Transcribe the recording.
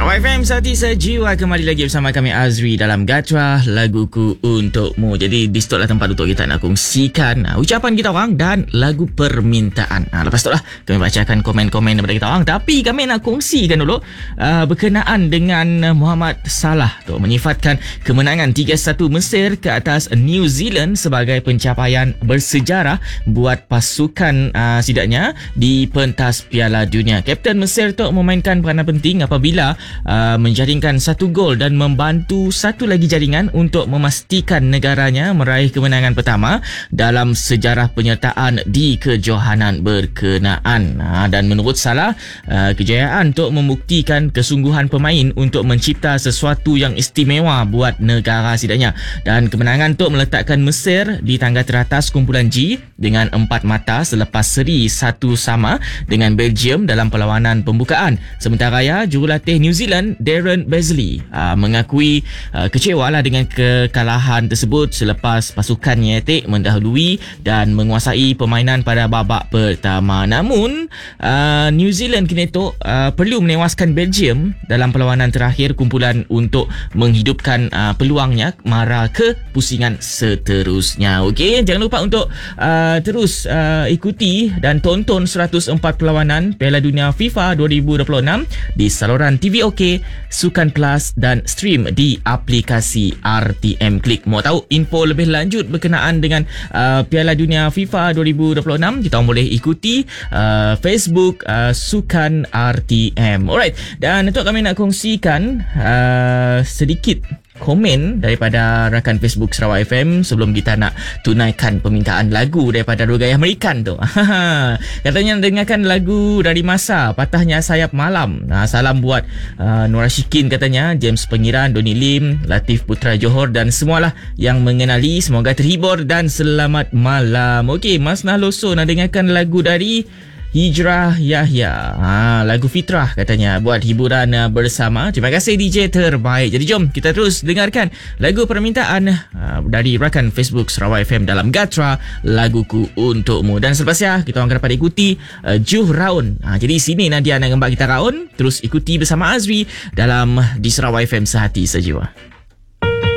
Sarawak FM Sati Sejiwa, kembali lagi bersama kami Azri dalam Gatra Laguku Untukmu. Jadi di situ lah tempat untuk kita nak kongsikan ucapan kita orang dan lagu permintaan. Lepas tu lah kami bacakan komen-komen daripada kita orang. Tapi kami nak kongsikan dulu berkenaan dengan Muhammad Salah tu menyifatkan kemenangan 3-1 Mesir ke atas New Zealand sebagai pencapaian bersejarah buat pasukan setidaknya di pentas Piala Dunia. Kapten Mesir tu memainkan peranan penting apabila menjaringkan satu gol dan membantu satu lagi jaringan untuk memastikan negaranya meraih kemenangan pertama dalam sejarah penyertaan di kejohanan berkenaan. Dan menurut Salah, kejayaan untuk membuktikan kesungguhan pemain untuk mencipta sesuatu yang istimewa buat negara setidaknya, dan kemenangan untuk meletakkan Mesir di tangga teratas kumpulan G dengan 4 mata selepas seri 1-1 dengan Belgium dalam perlawanan pembukaan. Sementara jurulatih New Zealand Darren Beasley mengakui kecewa lah dengan kekalahan tersebut selepas pasukannya mendahului dan menguasai permainan pada babak pertama. Namun New Zealand kini perlu menewaskan Belgium dalam perlawanan terakhir kumpulan untuk menghidupkan peluangnya mara ke pusingan seterusnya. Okey, jangan lupa untuk terus ikuti dan tonton 104 perlawanan Piala Dunia FIFA 2026 di saluran TV OK, Sukan Plus dan stream di aplikasi RTM Klik. Mau tahu info lebih lanjut berkenaan dengan Piala Dunia FIFA 2026, kita boleh ikuti Facebook Sukan RTM. Alright, dan untuk kami nak kongsikan sedikit komen daripada rakan Facebook Sarawak FM sebelum kita nak tunaikan permintaan lagu daripada dua gaya American tu. Katanya dengarkan lagu dari Masa, Patahnya Sayap Malam. Salam buat Nora Shikin katanya, James Pengiran, Doni Lim, Latif Putra Johor dan semualah yang mengenali. Semoga terhibur dan selamat malam. Okey, Mas Nahloso nak dengarkan lagu dari Hijrah Yahya, lagu Fitrah katanya buat hiburan bersama. Terima kasih DJ terbaik. Jadi jom kita terus dengarkan lagu permintaan dari rakan Facebook Sarawak FM dalam Gatra Laguku Untukmu. Dan selepasnya kita akan dapat ikuti Juh Raun. Jadi sini Nadia nak ngembak kita raun. Terus ikuti bersama Azri dalam di Sarawak FM Sehati Sejiwa.